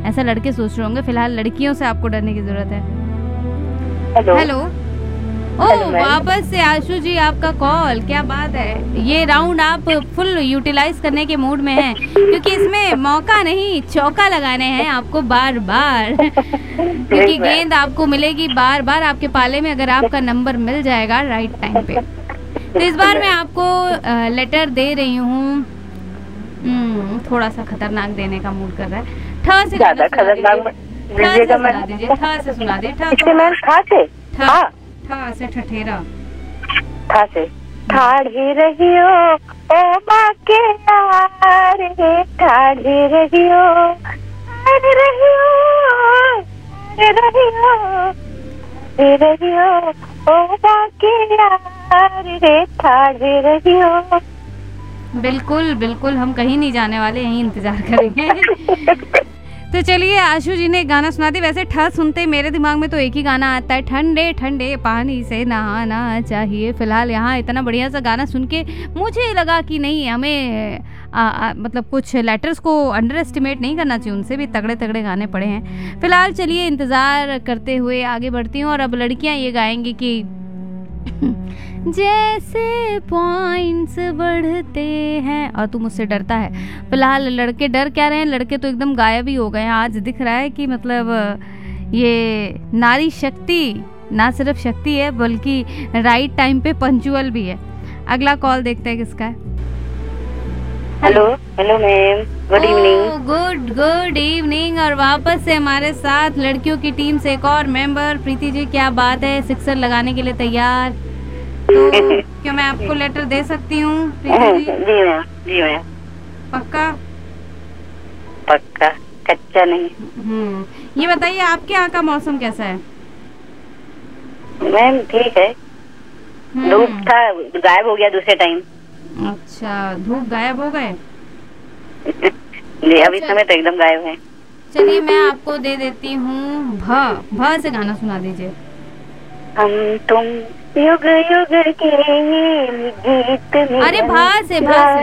ऐसा लड़के सोच रहे होंगे। फिलहाल लड़कियों से आपको डरने की जरूरत है। हेलो। ओह, वापस से आशु जी आपका कॉल, क्या बात है। ये राउंड आप फुल यूटिलाइज करने के मूड में हैं, क्योंकि इसमें मौका नहीं चौका लगाने हैं आपको बार बार क्योंकि गेंद आपको मिलेगी बार बार आपके पाले में, अगर आपका नंबर मिल जाएगा राइट टाइम पे। तो इस बार मैं आपको लेटर दे रही हूँ, थोड़ा सा खतरनाक देने का मूड कर रहा है। ठ से सुना दीजिए, ठ से सुना दीजिए। ठा से ठठेरा। ठा से ठाढ़ी रहियो ओ माँ के यार, ठाढ़ी रहियो, ठाढ़ी रहियो, ठाढ़ी रहियो ओ माँ के यार, ठाढ़ी रहियो। बिल्कुल बिल्कुल, हम कहीं नहीं जाने वाले, यहीं इंतजार करेंगे। तो चलिए, आशु जी ने गाना सुना दी। वैसे ठ सुनते मेरे दिमाग में तो एक ही गाना आता है, ठंडे ठंडे पानी से नहाना चाहिए। फिलहाल यहाँ इतना बढ़िया सा गाना सुन के मुझे लगा कि नहीं, हमें मतलब कुछ लेटर्स को अंडर एस्टिमेट नहीं करना चाहिए, उनसे भी तगड़े तगड़े गाने पड़े हैं। फिलहाल चलिए इंतज़ार करते हुए आगे बढ़ती हूँ, और अब लड़कियाँ ये गाएंगी कि जैसे पॉइंट्स बढ़ते हैं और तू मुझसे डरता है। फिलहाल लड़के डर क्या रहे हैं, लड़के तो एकदम गायब ही हो गए हैं। आज दिख रहा है कि मतलब ये नारी शक्ति ना सिर्फ शक्ति है, बल्कि राइट टाइम पे पंचुअल भी है। अगला कॉल देखते हैं किसका है। Hello hello ma'am, good evening. Good evening. और वापस से हमारे साथ लड़कियों की टीम से एक और मेंबर, प्रीति जी, क्या बात है, सिक्सर लगाने के लिए तैयार? तो क्या मैं आपको लेटर दे सकती हूँ प्रीति जी? जी मैम। पक्का? पक्का, कच्चा नहीं। ये बताइए आपके यहाँ का मौसम कैसा है? मैम ठीक है, धूप था, गायब हो गया दूसरे टाइम। अच्छा, धूप गायब हो गए? जी, अभी समय तो एकदम गायब है। चलिए मैं आपको दे देती हूँ भ से गाना सुना दीजिए। हम तुम युग युग के गीत में। अरे भा से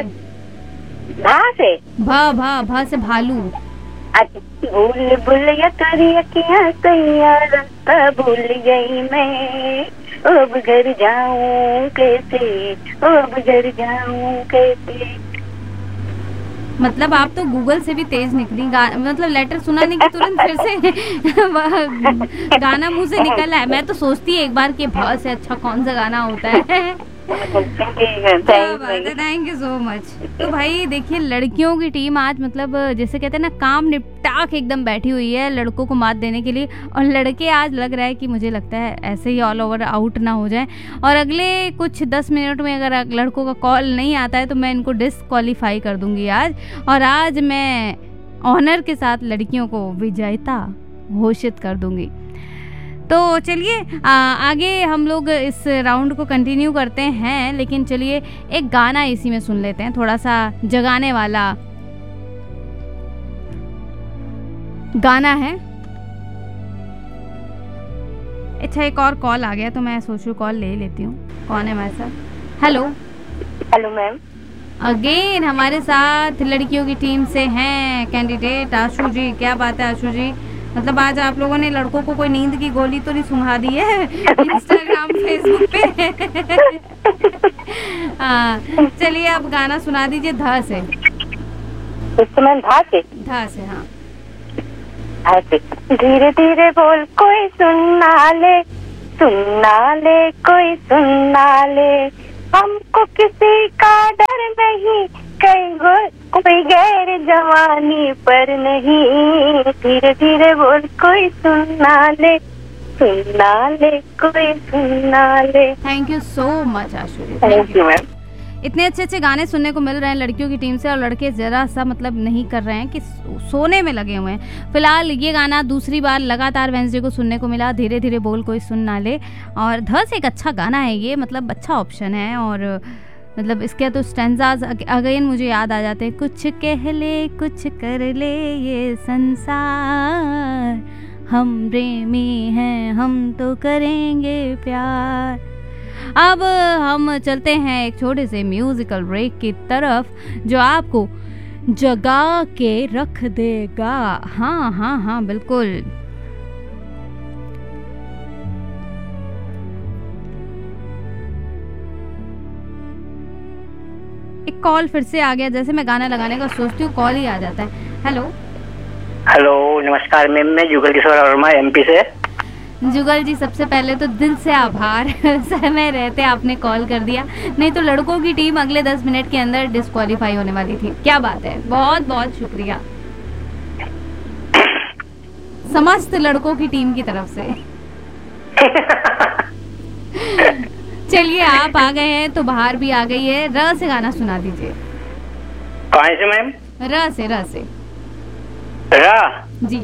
भालू। भूल भूल या तेरी अखियां सैया, रास्ता भूल गई मैं, अब घर जाऊं कैसे, अब घर जाऊं कैसे। मतलब आप तो गूगल से भी तेज निकली। मतलब लेटर सुनाने की तुरंत फिर से गाना मुंह से निकल आया। मैं तो सोचती है एक बार कि भ से अच्छा कौन सा गाना होता है। Thank you so much. तो भाई देखिए, लड़कियों की टीम आज मतलब जैसे कहते हैं ना, काम निपटा के एकदम बैठी हुई है लड़कों को मात देने के लिए। और लड़के आज लग रहा है कि मुझे लगता है ऐसे ही ऑल ओवर आउट ना हो जाए, और अगले कुछ 10 मिनट में अगर लड़कों का कॉल नहीं आता है तो मैं इनको डिस्क्वालीफाई कर दूंगी आज। और आज मैं ऑनर के साथ लड़कियों को विजेता घोषित कर दूंगी। तो चलिए आगे हम लोग इस राउंड को कंटिन्यू करते हैं, लेकिन चलिए एक गाना इसी में सुन लेते हैं, थोड़ा सा जगाने वाला गाना है। अच्छा, एक और कॉल आ गया तो मैं सोचूं कॉल ले लेती हूँ। कौन है हमारे साथ? Hello ma'am. अगेन हमारे साथ लड़कियों की टीम से हैं कैंडिडेट आशु जी। क्या बात है आशु जी, मतलब आज आप लोगों ने लड़कों को कोई नींद की गोली तो नहीं सुंघा दी है इंस्टाग्राम फेसबुक पे? हाँ, चलिए अब गाना सुना दीजिए ध से। धा से हाँ। धीरे धीरे बोल, कोई सुनना ले, कोई सुनना ले, हमको किसी का डर नहीं, कोई गैर जवानी पर नहीं। धीरे धीरे बोल, कोई सुनना ले, कोई सुनना ले। Thank you so much Ashu ji. Thank you ma'am. इतने अच्छे अच्छे गाने सुनने को मिल रहे हैं लड़कियों की टीम से, और लड़के जरा सा मतलब नहीं कर रहे हैं कि सोने में लगे हुए हैं। फिलहाल ये गाना दूसरी बार लगातार वेंसडे को सुनने को मिला, धीरे धीरे बोल कोई सुन ना ले। और ध से एक अच्छा गाना है ये, मतलब अच्छा ऑप्शन है। और मतलब इसके तो स्टैंजाज अगेन मुझे याद आ जाते हैं, कुछ कह ले कुछ कर ले ये संसार, हम प्रेमी हैं हम तो करेंगे प्यार। अब हम चलते हैं एक छोटे से म्यूजिकल ब्रेक की तरफ, जो आपको जगा के रख देगा। हाँ हाँ हाँ बिल्कुल। एक कॉल फिर से आ गया, जैसे मैं गाना लगाने का सोचती हूँ कॉल ही आ जाता है। हेलो हेलो, नमस्कार मैम, मैं जुगल किशोर वर्मा एमपी से। जुगल जी, सबसे पहले तो दिल से आभार समय रहते आपने कॉल कर दिया, नहीं तो लड़कों की टीम अगले 10 मिनट के अंदर डिस्क्वालीफाई होने वाली थी। क्या बात है, बहुत बहुत शुक्रिया समस्त लड़कों की टीम की तरफ से। चलिए आप आ गए हैं तो बाहर भी आ गई है। र से गाना सुना दीजिए। कौन से मैम? र से रा जी।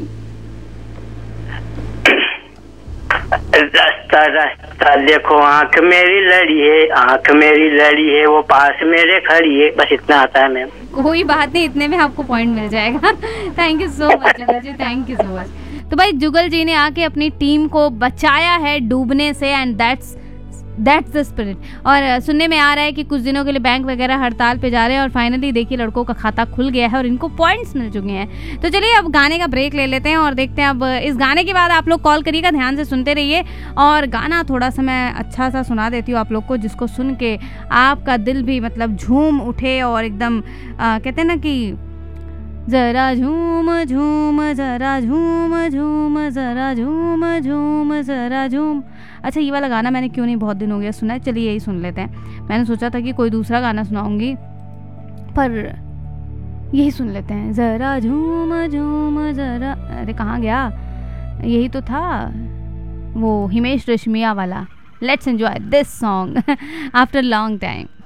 रास्ता रास्ता देखो आंख मेरी लड़ी है, आंख मेरी लड़ी है, वो पास मेरे खड़ी है। बस इतना आता है मैम। कोई बात नहीं, इतने में आपको पॉइंट मिल जाएगा। Thank you so much Jugal ji, thank you so much. तो भाई जुगल जी ने आके अपनी टीम को बचाया है डूबने से, एंड दैट्स द स्पिरिट। और सुनने में आ रहा है कि कुछ दिनों के लिए बैंक वगैरह हड़ताल पे जा रहे हैं और फाइनली देखिए लड़कों का खाता खुल गया है और इनको पॉइंट्स मिल चुके हैं। तो चलिए अब गाने का ब्रेक ले लेते हैं और देखते हैं। अब इस गाने के बाद आप लोग कॉल करिएगा, ध्यान से सुनते रहिए। और गाना थोड़ा सा मैं अच्छा सा सुना देती हूँ आप लोग को, जिसको सुन के आपका दिल भी मतलब झूम उठे और एकदम कहते हैं ना कि जरा झूम झूम जरा झूम झूम जरा झूम झूम जरा झूम। अच्छा, ये वाला गाना मैंने क्यों नहीं बहुत दिन हो गया सुना है, चलिए यही सुन लेते हैं। मैंने सोचा था कि कोई दूसरा गाना सुनाऊंगी, पर यही सुन लेते हैं। जरा झूम झूम जरा, अरे कहाँ गया, यही तो था वो हिमेश रेशमिया वाला। Let's enjoy this song after long time.